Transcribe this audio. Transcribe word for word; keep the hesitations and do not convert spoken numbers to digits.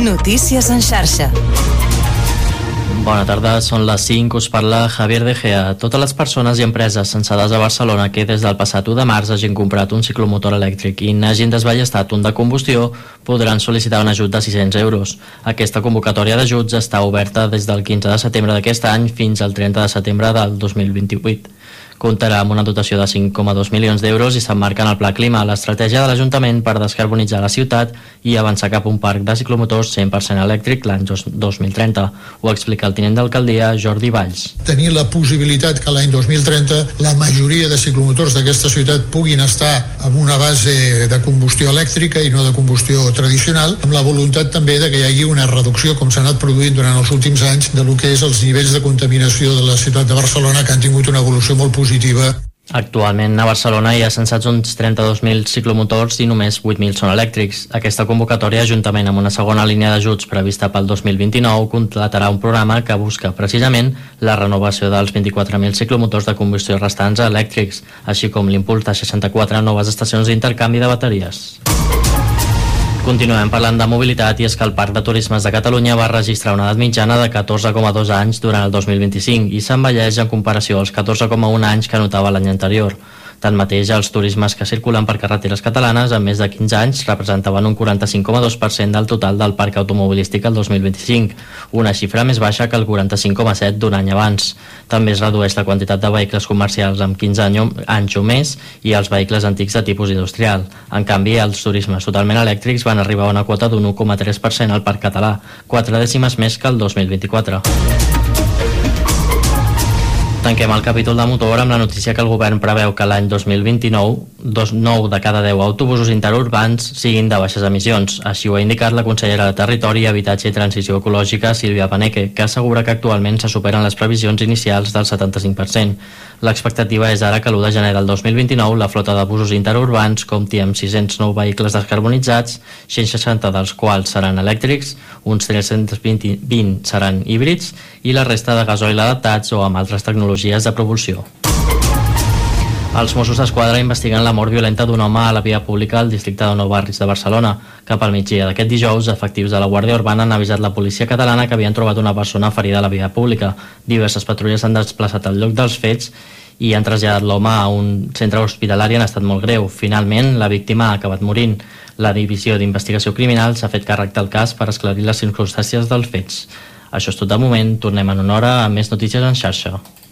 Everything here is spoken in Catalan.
Notícies en xarxa. Bona tarda, són les cinc, us parla Javier De Gea. Totes les persones i empreses censades a Barcelona que des del passat u de març hagin comprat un ciclomotor elèctric i n'hagin desballestat un de combustió podran sol·licitar un ajut de sis-cents euros. Aquesta convocatòria d'ajuts està oberta des del quinze de setembre d'aquest any fins al trenta de setembre del dos mil vint-i-vuit. Comptarà amb una dotació de cinc coma dos milions d'euros i s'emmarca en el Pla Clima, l'estratègia de l'Ajuntament per descarbonitzar la ciutat i avançar cap a un parc de ciclomotors cent per cent elèctric l'any dos mil trenta. Ho explica el tinent d'alcaldia Jordi Valls. Tenir la possibilitat que l'any dos mil trenta la majoria de ciclomotors d'aquesta ciutat puguin estar amb una base de combustió elèctrica i no de combustió tradicional, amb la voluntat també de que hi hagi una reducció, com s'ha anat produint durant els últims anys, de lo que és els nivells de contaminació de la ciutat de Barcelona, que han tingut una evolució molt positiva. Actualment a Barcelona hi ha censats uns trenta-dos mil ciclomotors i només vuit mil són elèctrics. Aquesta convocatòria, juntament amb una segona línia d'ajuts prevista pel dos mil vint-i-nou, completarà un programa que busca precisament la renovació dels vint-i-quatre mil ciclomotors de combustió restants elèctrics, així com l'impuls de seixanta-quatre noves estacions d'intercanvi de bateries. Continuem parlant de mobilitat i és que el Parc de Turismes de Catalunya va registrar una edat mitjana de catorze coma dos anys durant el dos mil vint-i-cinc i s'envelleix en comparació als catorze coma un anys que notava l'any anterior. Tanmateix, els turismes que circulen per carreteres catalanes amb més de quinze anys representaven un quaranta-cinc coma dos per cent del total del parc automobilístic el dos mil vint-i-cinc, una xifra més baixa que el quaranta-cinc coma set d'un any abans. També es redueix la quantitat de vehicles comercials amb quinze anys o més i els vehicles antics de tipus industrial. En canvi, els turismes totalment elèctrics van arribar a una quota d'un u coma tres per cent al parc català, quatre dècimes més que el dos mil vint-i-quatre. Tanquem el capítol de motor amb la notícia que el govern preveu que l'any dos mil vint-i-nou dos, nou de cada deu autobusos interurbans siguin de baixes emissions. Així ho ha indicat la consellera de Territori, Habitatge i Transició Ecològica, Sílvia Paneque, que assegura que actualment se superen les previsions inicials del setanta-cinc per cent. L'expectativa és ara que l'u de gener del dos mil vint-i-nou la flota de busos interurbans compti amb sis-cents nou vehicles descarbonitzats, cent seixanta dels quals seran elèctrics, uns tres-cents vint seran híbrids i la resta de gasoil adaptats o amb altres tecnologies de propulsió. Els Mossos d'Esquadra investiguen la mort violenta d'un home a la via pública al districte de Nou Barris de Barcelona. Cap al migdia d'aquest dijous, efectius de la Guàrdia Urbana han avisat la policia catalana que havien trobat una persona ferida a la via pública. Diverses patrulles s'han desplaçat al lloc dels fets i han traslladat l'home a un centre hospitalari en estat molt greu. Finalment, la víctima ha acabat morint. La Divisió d'Investigació Criminal s'ha fet càrrec del cas per esclarir les circumstàncies dels fets. Això és tot de moment. Tornem en una hora amb més notícies en xarxa.